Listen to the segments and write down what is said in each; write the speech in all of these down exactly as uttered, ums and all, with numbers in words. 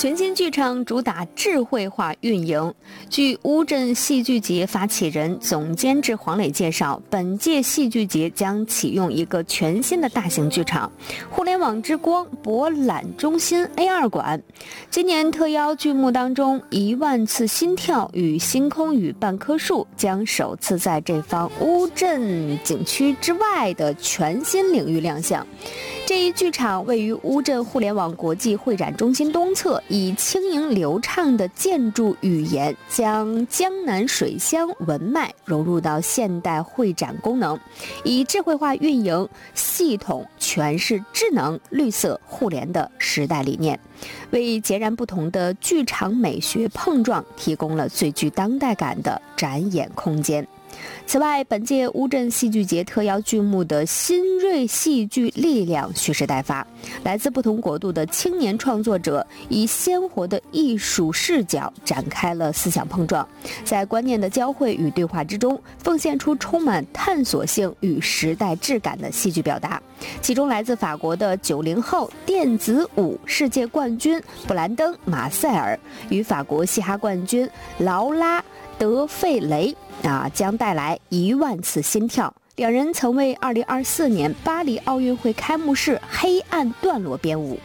全新剧场主打智慧化运营。据乌镇戏剧节发起人、总监制黄磊介绍，本届戏剧节将启用一个全新的大型剧场——互联网之光博览中心 A 二 馆。今年特邀剧目当中，《一万次心跳》与《星空与半棵树》将首次在这方乌镇景区之外的全新领域亮相。这一剧场位于乌镇互联网国际会展中心东侧，以轻盈流畅的建筑语言，将江南水乡文脉融入到现代会展功能，以智慧化运营、系统诠释智能、绿色、互联的时代理念，为截然不同的剧场美学碰撞提供了最具当代感的展演空间。此外，本届乌镇戏剧节特邀剧目的新锐戏剧力量蓄势待发，来自不同国度的青年创作者以鲜活的艺术视角展开了思想碰撞，在观念的交汇与对话之中，奉献出充满探索性与时代质感的戏剧表达。其中，来自法国的九零后电子舞世界冠军布兰登·马塞尔与法国嘻哈冠军劳拉·德费雷啊，将带来一万次心跳。两人曾为二零二四年巴黎奥运会开幕式黑暗段落编舞。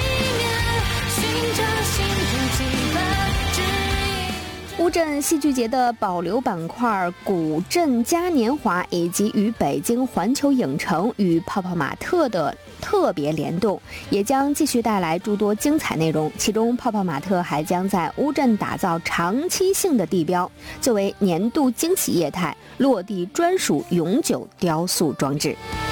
乌镇戏剧节的保留板块古镇嘉年华，以及与北京环球影城与泡泡玛特的特别联动，也将继续带来诸多精彩内容。其中，泡泡玛特还将在乌镇打造长期性的地标，作为年度惊喜业态，落地专属永久雕塑装置。